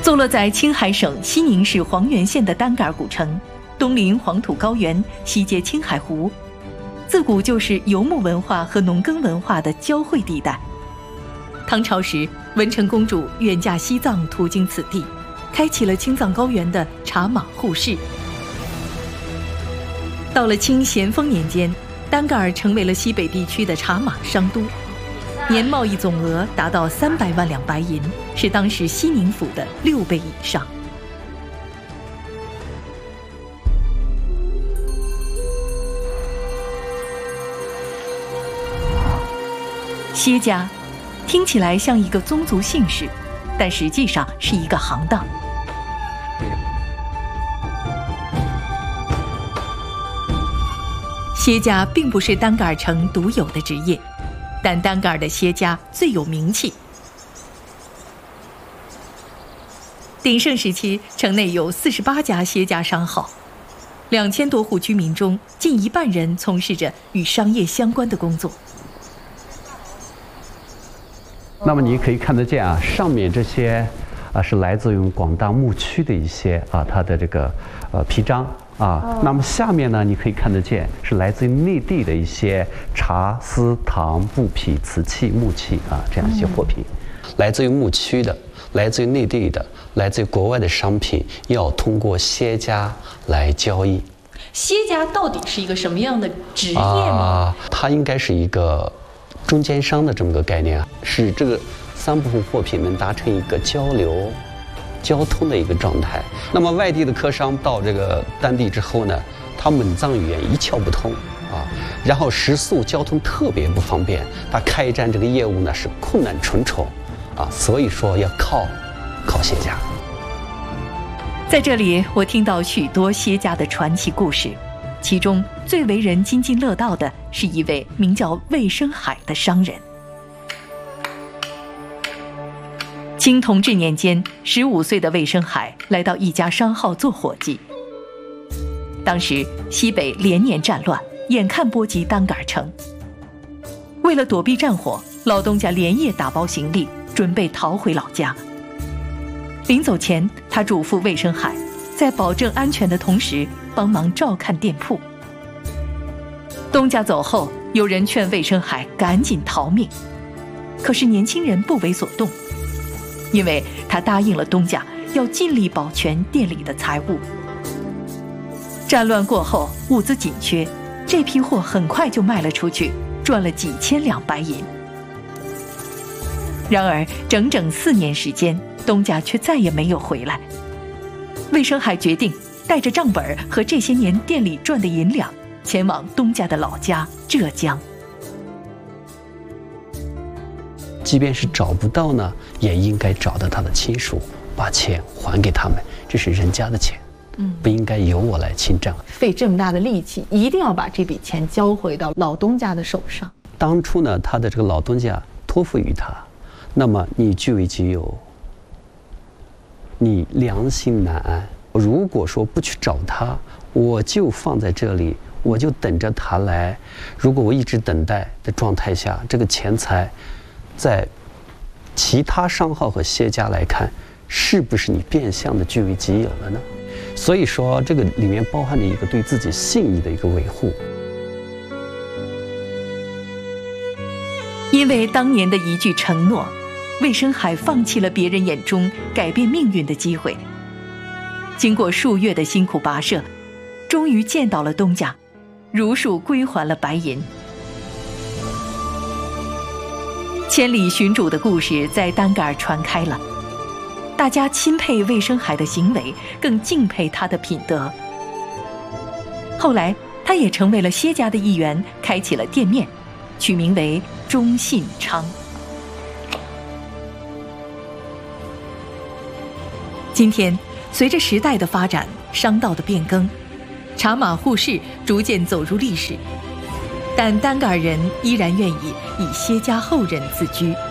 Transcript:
坐落在青海省西宁市黄原县的丹格尔古城，东临黄土高原，西接青海湖，自古就是游牧文化和农耕文化的交汇地带。唐朝时，文成公主远嫁西藏，途经此地，开启了青藏高原的茶马互市。到了清咸丰年间，丹格尔成为了西北地区的茶马商都，年贸易总额达到300万两白银，是当时西宁府的6倍以上。歇家听起来像一个宗族姓氏，但实际上是一个行当。歇家并不是丹格尔城独有的职业，但丹格尔的歇家最有名气。鼎盛时期，城内有48家歇家商号，2000多户居民中，近1半人从事着与商业相关的工作。 那么你可以看得见啊，上面这些是来自于广大牧区的一些它的这个批章啊。那么下面呢，你可以看得见是来自于内地的一些茶、丝、糖、布匹、瓷器、木器这样一些货品。 来自于牧区的，来自于内地的，来自于国外的商品，要通过歇家来交易。 歇家到底是一个什么样的职业吗？ 它应该是一个中间商的这么个概念，使这个3部分货品能达成一个交通的一个状态。那么外地的客商到这个丹地之后呢，他蒙藏语言一窍不通然后食宿交通特别不方便，他开展这个业务呢是困难重重所以说要靠歇家。 在这里，我听到许多歇家的传奇故事。其中最为人津津乐道的是一位名叫魏生海的商人。清同治年间，15岁的魏生海来到一家商号做伙计。当时西北连年战乱，眼看波及丹格尔城。为了躲避战火，老东家连夜打包行李，准备逃回老家。临走前，他嘱咐魏生海，在保证安全的同时，帮忙照看店铺。东家走后，有人劝魏生海赶紧逃命，可是年轻人不为所动，因为他答应了东家要尽力保全店里的财物。战乱过后，物资紧缺，这批货很快就卖了出去，赚了几千两白银。然而整整4年时间，东家却再也没有回来。魏生海决定带着账本和这些年店里赚的银两，前往东家的老家浙江。 即便是找不到呢，也应该找到他的亲属，把钱还给他们，这是人家的钱，不应该由我来侵占。 费这么大的力气，一定要把这笔钱交回到老东家的手上。 当初呢，他的这个老东家托付于他，那么你据为己有，你良心难安。如果说不去找他，我就放在这里，我就等着他来。如果我一直等待的状态下，这个钱财在其他商号和歇家来看，是不是你变相的据为己有了呢？所以说，这个里面包含着一个对自己信义的一个维护。 因为当年的一句承诺，魏生海放弃了别人眼中改变命运的机会。经过数月的辛苦跋涉，终于见到了东家，如数归还了白银。千里寻主的故事在丹格尔传开了，大家钦佩魏生海的行为，更敬佩他的品德。后来他也成为了歇家的一员，开启了店面，取名为中信昌。今天随着时代的发展，商道的变更，茶马互市逐渐走入历史，但丹格尔人依然愿意以歇家后人自居。